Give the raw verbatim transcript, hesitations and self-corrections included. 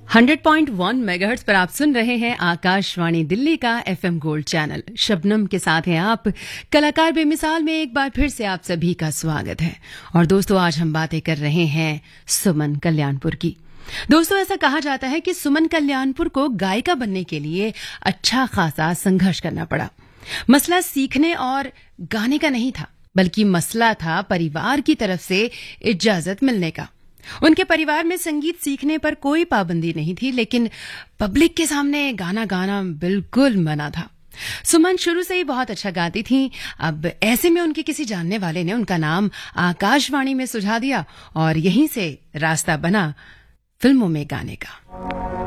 Hundred point one megahertz पर आप सुन रहे हैं आकाशवाणी दिल्ली का एफएम गोल्ड चैनल। शबनम के साथ हैं आप। कलाकार बेमिसाल में एक बार फिर से आप सभी का स्वागत है। और दोस्तों, आज हम बातें कर रहे हैं सुमन कल्याणपुर की। दोस्तों, ऐसा कहा जाता है कि सुमन कल्याणपुर को गायिका बनने के लिए अच्छा खासा संघर्ष करना पड़ा। मसला सीखने और गाने का नहीं था, बल्कि मसला था परिवार की तरफ से इजाजत मिलने का। उनके परिवार में संगीत सीखने पर कोई पाबंदी नहीं थी, लेकिन पब्लिक के सामने गाना गाना बिल्कुल मना था। सुमन शुरू से ही बहुत अच्छा गाती थीं। अब ऐसे में उनके किसी जानने वाले ने उनका नाम आकाशवाणी में सुझा दिया और यहीं से रास्ता बना फिल्मों में गाने का।